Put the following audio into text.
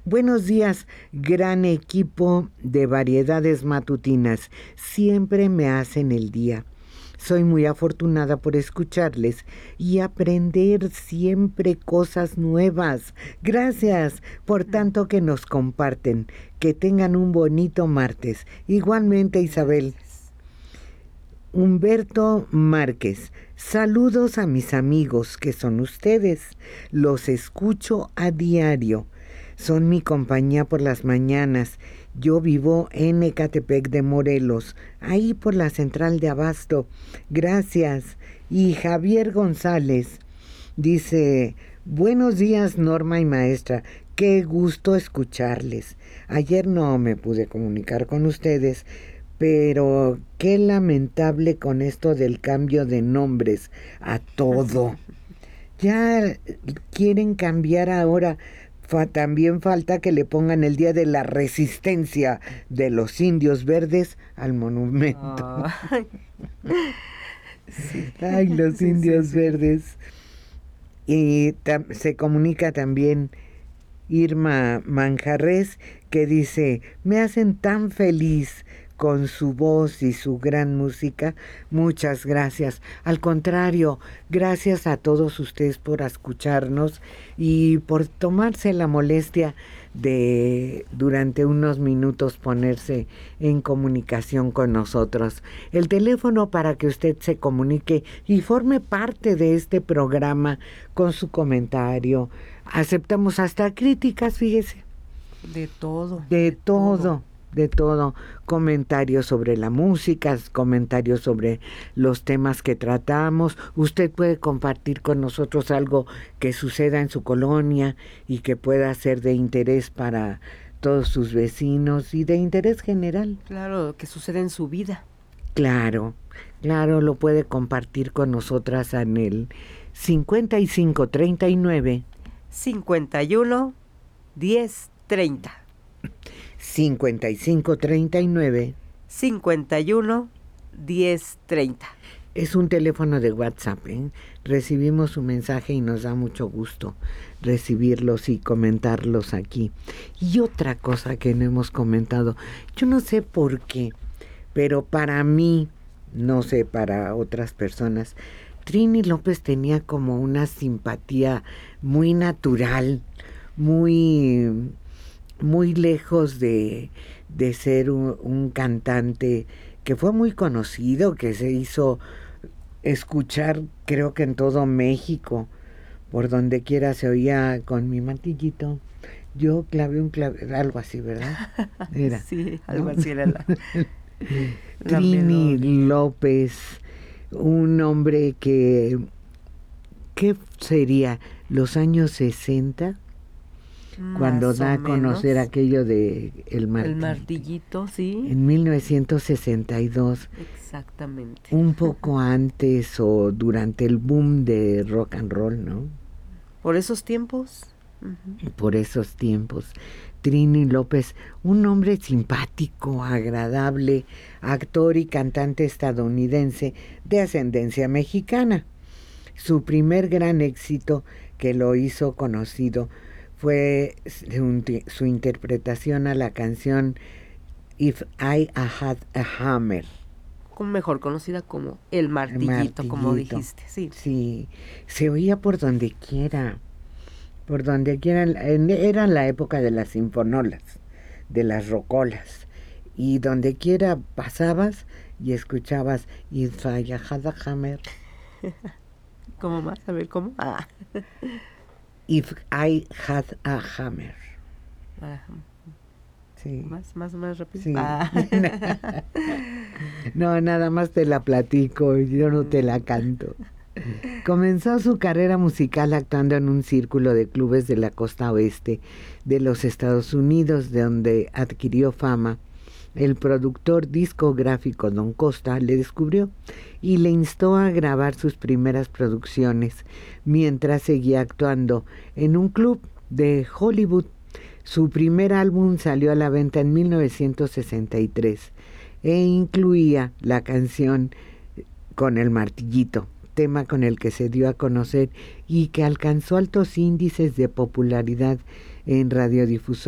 Buenos días, gran equipo de variedades matutinas. Siempre me hacen el día. Soy muy afortunada por escucharles y aprender siempre cosas nuevas. Gracias por tanto que nos comparten. Que tengan un bonito martes. Igualmente, Isabel. Humberto Márquez. Saludos a mis amigos, que son ustedes. Los escucho a diario. Son mi compañía por las mañanas. Yo vivo en Ecatepec de Morelos, ahí por la central de Abasto. Gracias. Y Javier González dice: buenos días, Norma y maestra. Qué gusto escucharles. Ayer no me pude comunicar con ustedes, pero qué lamentable con esto del cambio de nombres a todo. Ya quieren cambiar ahora. También falta que le pongan el Día de la Resistencia de los Indios Verdes al monumento. Ay, sí. Ay, los Sí, indios sí, sí. verdes. Y se comunica también Irma Manjarres, que dice: me hacen tan feliz con su voz y su gran música. Muchas gracias. Al contrario, gracias a todos ustedes por escucharnos y por tomarse la molestia de durante unos minutos ponerse en comunicación con nosotros. El teléfono para que usted se comunique y forme parte de este programa con su comentario. Aceptamos hasta críticas, fíjese. De todo. De todo. Comentarios sobre la música, comentarios sobre los temas que tratamos. Usted puede compartir con nosotros algo que suceda en su colonia y que pueda ser de interés para todos sus vecinos y de interés general. Claro, que sucede en su vida. Claro, lo puede compartir con nosotras en el 5539 51 10 30. 5539 51 10 30. Es un teléfono de WhatsApp, ¿eh? Recibimos su mensaje y nos da mucho gusto recibirlos y comentarlos aquí. Y otra cosa que no hemos comentado, yo no sé por qué, pero para mí, no sé, para otras personas, Trini López tenía como una simpatía muy natural, muy lejos de ser un cantante que fue muy conocido, que se hizo escuchar creo que en todo México, por donde quiera se oía con mi martillito. Yo clavé un clave, algo así, ¿verdad? Era, Sí, ¿no? algo así era la Trini melodía. López, un hombre que, ¿qué sería? ¿Los años 60? Cuando Más da o a conocer menos. aquello de el El martillito. martillito, sí. En 1962, Exactamente. un poco antes o durante el boom de rock and roll, ¿no? Por esos tiempos. Uh-huh. Por esos tiempos. Trini López, un hombre simpático, agradable, actor y cantante estadounidense de ascendencia mexicana. Su primer gran éxito que lo hizo conocido fue su interpretación a la canción If I Had a Hammer. Mejor conocida como el martillito, como dijiste. Sí. Sí, se oía por donde quiera. Era la época de las sinfonolas, de las rocolas, y donde quiera pasabas y escuchabas If I Had a Hammer. ¿Cómo más? A ver, ¿cómo? If I Had a Hammer. Sí. Más rápido. Sí. No, nada más te la platico, yo no te la canto. Comenzó su carrera musical actuando en un círculo de clubes de la costa oeste de los Estados Unidos, de donde adquirió fama. El productor discográfico Don Costa le descubrió y le instó a grabar sus primeras producciones mientras seguía actuando en un club de Hollywood. Su primer álbum salió a la venta en 1963 e incluía la canción Con el martillito, tema con el que se dio a conocer y que alcanzó altos índices de popularidad en radiodifusoras